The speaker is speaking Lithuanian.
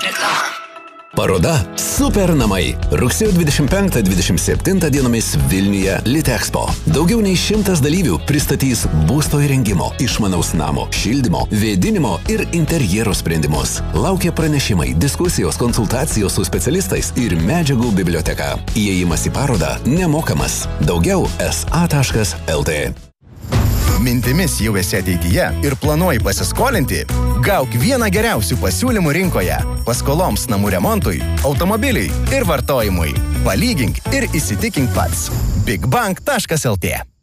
Reklama. Paroda Super namai. Rugsėjo 25-27 dienomis Vilniuje Litexpo. Daugiau nei 100 dalyvių pristatys būsto įrengimo, išmanaus namo, šildymo, vėdinimo ir interjero sprendimus. Laukia pranešimai, diskusijos, konsultacijos su specialistais ir medžiagų biblioteka. Įėjimas į parodą nemokamas. Daugiau sa.lt. Mintimis jau esi ateityje ir planuoji pasiskolinti? Gauk vieną geriausių pasiūlymų rinkoje. Paskoloms namų remontui, automobiliui ir vartojimui. Palygink ir įsitikink pats. bigbank.lt